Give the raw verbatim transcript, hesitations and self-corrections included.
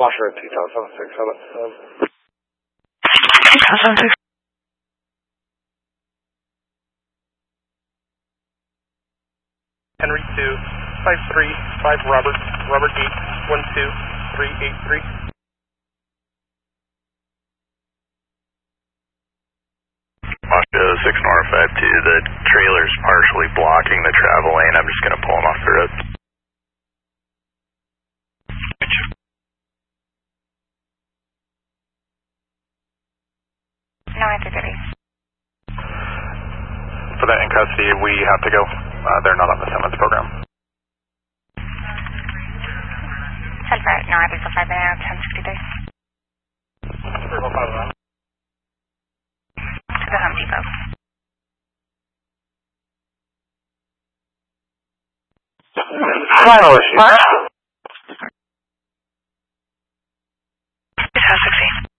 Washer at two thousand six, how about um, two thousand six. Henry two, five three, five Robert, Robert eight, one two, three eight three. Washer six Nor five two, the trailer's partially blocking the travel lane. I'm just going to pull him off the road. No answer, Debbie. For that in custody, we have to go. Uh, they're not on the Simmons program. Sulfur, no, I think so five now, ten sixty-three. To the Home Depot. final issue. It has sixteen.